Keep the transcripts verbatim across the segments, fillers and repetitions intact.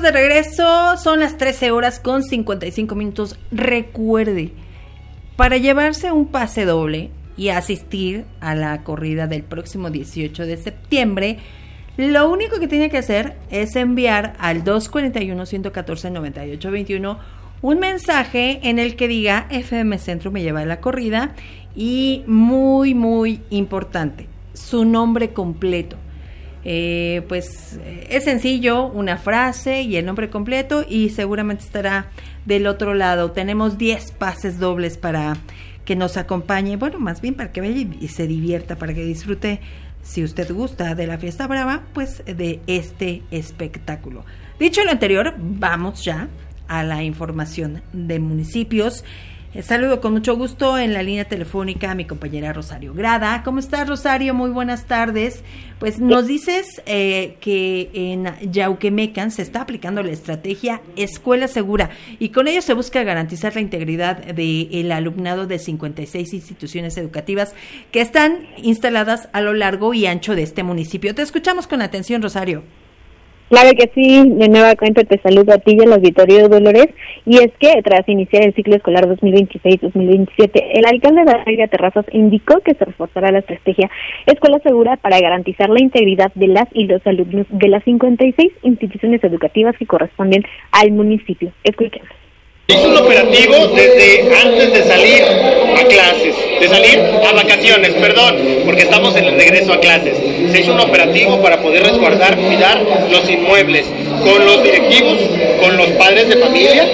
estamos de regreso, son las trece horas con cincuenta y cinco minutos. Recuerde, para llevarse un pase doble y asistir a la corrida del próximo dieciocho de septiembre, lo único que tiene que hacer es enviar al dos cuatro uno, uno uno cuatro, nueve ocho dos uno un mensaje en el que diga F M Centro me lleva a la corrida y muy, muy importante, su nombre completo. Eh, pues es sencillo, una frase y el nombre completo y seguramente estará del otro lado. Tenemos diez pases dobles para que nos acompañe, bueno, más bien para que vaya y se divierta, para que disfrute, si usted gusta de la Fiesta Brava, pues de este espectáculo. Dicho lo anterior, vamos ya a la información de municipios. Eh, saludo con mucho gusto en la línea telefónica a mi compañera Rosario Grada. ¿Cómo estás, Rosario? Muy buenas tardes. Pues nos dices eh, que en Yauquemecan se está aplicando la estrategia Escuela Segura y con ello se busca garantizar la integridad del alumnado de cincuenta y seis instituciones educativas que están instaladas a lo largo y ancho de este municipio. Te escuchamos con atención, Rosario. Claro que sí, de nueva cuenta te saludo a ti y al auditorio, Dolores, y es que tras iniciar el ciclo escolar dos mil veintiséis dos mil veintisiete, el alcalde de Aria Terrazas indicó que se reforzará la estrategia Escuela Segura para garantizar la integridad de las y los alumnos de las cincuenta y seis instituciones educativas que corresponden al municipio. Escuchemos. Es un operativo desde antes de salir a clases, de salir a vacaciones, perdón, porque estamos en el regreso a clases. Se hizo un operativo para poder resguardar, cuidar los inmuebles con los directivos, con los padres de familia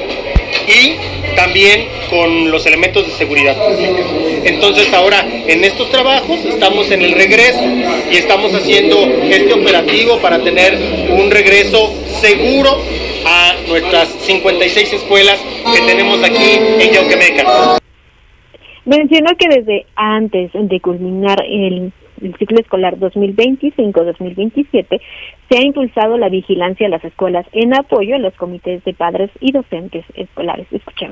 y también con los elementos de seguridad pública. Entonces ahora en estos trabajos estamos en el regreso y estamos haciendo este operativo para tener un regreso seguro a nuestras cincuenta y seis escuelas que tenemos aquí en Yauquemecan. Mencionó que desde antes de culminar el, el ciclo escolar dos mil veinticinco dos mil veintisiete se ha impulsado la vigilancia a las escuelas en apoyo a los comités de padres y docentes escolares. Escuchemos.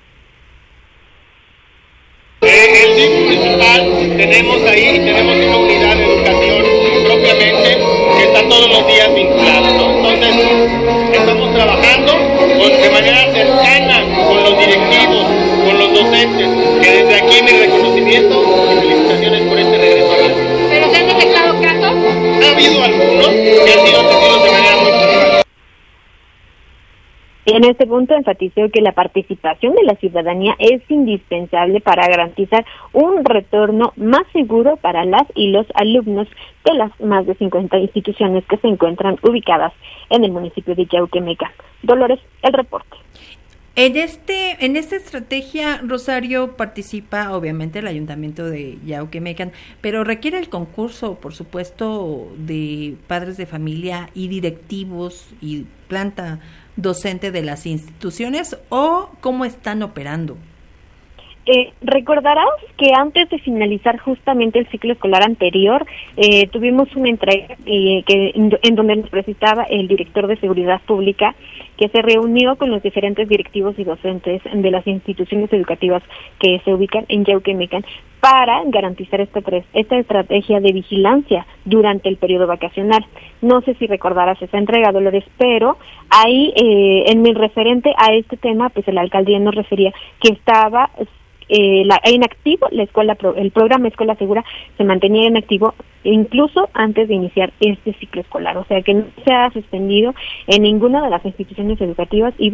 En el D I F municipal tenemos ahí, tenemos una unidad de educación propiamente que está todos los días vinculada, ¿no? Entonces, estamos trabajando con, de manera cercana con los directivos, con los docentes, que desde aquí mi reconocimiento y felicitaciones por este regreso a clases. ¿Pero se han detectado casos? Ha habido algunos que han sido atendidos de manera muy puntual. En este punto enfatizó que la participación de la ciudadanía es indispensable para garantizar un retorno más seguro para las y los alumnos de las más de cincuenta instituciones que se encuentran ubicadas en el municipio de Yauquemecan. Dolores, el reporte. En este, en esta estrategia, Rosario, participa obviamente el Ayuntamiento de Yauquemecan, pero requiere el concurso, por supuesto, de padres de familia y directivos y planta docente de las instituciones, ¿o cómo están operando? Eh, recordarás que antes de finalizar justamente el ciclo escolar anterior, eh, tuvimos una entrega eh, que en, en donde nos presentaba el director de Seguridad Pública, que se reunió con los diferentes directivos y docentes de las instituciones educativas que se ubican en Yauquemecan para garantizar esta, esta estrategia de vigilancia durante el periodo vacacional. No sé si recordarás esa entrega, Dolores, pero ahí, eh, en mi referente a este tema, pues la alcaldía nos refería que estaba Eh, la, en activo la escuela pro, el programa Escuela Segura se mantenía en activo incluso antes de iniciar este ciclo escolar, o sea que no se ha suspendido en ninguna de las instituciones educativas y